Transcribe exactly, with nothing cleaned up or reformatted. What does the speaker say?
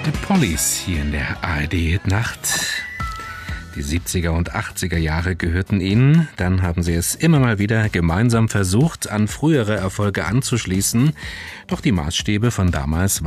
The Police hier in der A R D-Nacht. Die siebziger und achtziger Jahre gehörten ihnen. Dann haben sie es immer mal wieder gemeinsam versucht, an frühere Erfolge anzuschließen. Doch die Maßstäbe von damals